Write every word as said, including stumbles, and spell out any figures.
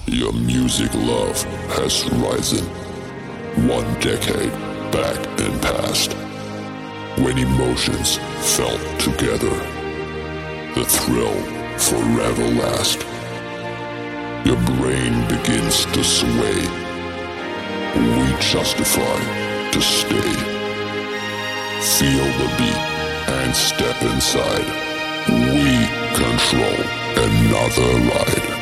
Your music love has risen one decade back and past, when emotions felt together, the thrill forever last. Your brain begins to sway, we justify to stay. Feel the beat and step inside, we control another ride.